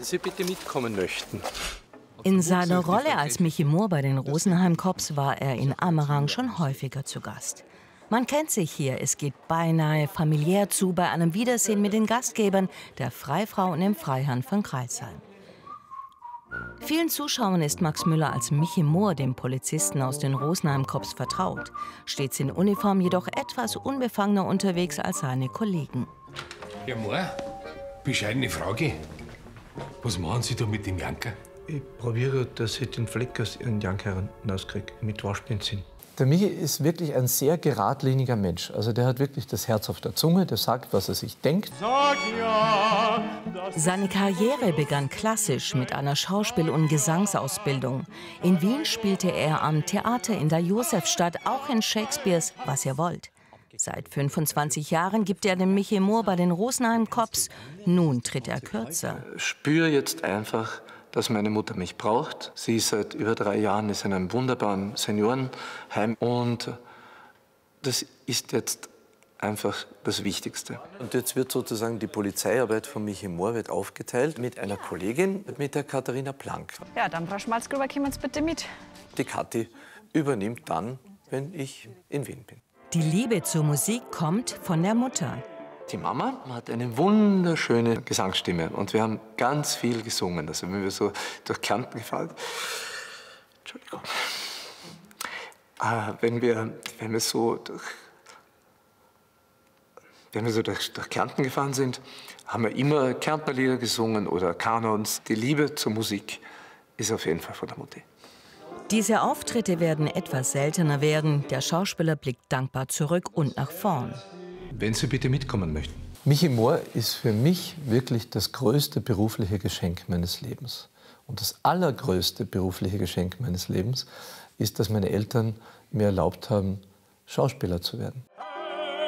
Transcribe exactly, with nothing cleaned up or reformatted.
Sie bitte mitkommen möchten. In seiner Rolle als Michi Mohr bei den Rosenheim Cops war er in Amerang schon häufiger zu Gast. Man kennt sich hier, es geht beinahe familiär zu bei einem Wiedersehen mit den Gastgebern der Freifrauen im Freiherrn von Crailsheim. Vielen Zuschauern ist Max Müller als Michi Mohr, dem Polizisten aus den Rosenheim Cops, vertraut. Stets in Uniform, jedoch etwas unbefangener unterwegs als seine Kollegen. Herr Mohr, bescheidene Frage. Was machen Sie da mit dem Janker? Ich probiere, dass ich den Fleck aus Ihren Janker rauskriege mit Waschbenzin. Der Michi ist wirklich ein sehr geradliniger Mensch. Also der hat wirklich das Herz auf der Zunge, der sagt, was er sich denkt. Sag ja, seine Karriere begann klassisch mit einer Schauspiel- und Gesangsausbildung. In Wien spielte er am Theater in der Josefstadt, auch in Shakespeares Was ihr wollt. Seit fünfundzwanzig Jahren gibt er den Michi Mohr bei den Rosenheim Cops. Nun tritt er kürzer. Ich spüre jetzt einfach, dass meine Mutter mich braucht. Sie ist seit über drei Jahren ist in einem wunderbaren Seniorenheim und das ist jetzt einfach das Wichtigste. Und jetzt wird sozusagen die Polizeiarbeit von Michi Mohr wird aufgeteilt mit einer Kollegin, mit der Katharina Plank. Ja, dann, Frau Schmalzgruber, kommen Sie bitte mit. Die Kathi übernimmt dann, wenn ich in Wien bin. Die Liebe zur Musik kommt von der Mutter. Die Mama hat eine wunderschöne Gesangsstimme und wir haben ganz viel gesungen. Also wenn wir so durch Kärnten gefahren, Entschuldigung, äh, wenn wir, wenn wir so durch, wenn wir so durch, durch Kärnten gefahren sind, haben wir immer Kärntner Lieder gesungen oder Kanons. Die Liebe zur Musik ist auf jeden Fall von der Mutti. Diese Auftritte werden etwas seltener werden. Der Schauspieler blickt dankbar zurück und nach vorn. Wenn Sie bitte mitkommen möchten. Michi Mohr ist für mich wirklich das größte berufliche Geschenk meines Lebens. Und das allergrößte berufliche Geschenk meines Lebens ist, dass meine Eltern mir erlaubt haben, Schauspieler zu werden.